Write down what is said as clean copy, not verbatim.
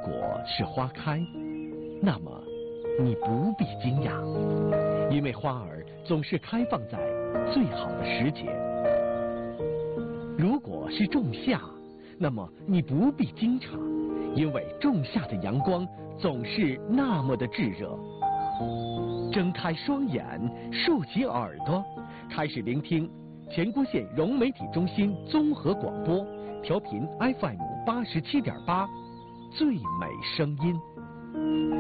果是花开，那么你不必惊讶，因为花儿总是开放在最好的时节。如果是仲夏，那么你不必惊诧，因为仲夏的阳光总是那么的炙热。睁开双眼，竖起耳朵，开始聆听前郭县融媒体中心综合广播，调频 FM87.8，最美声音。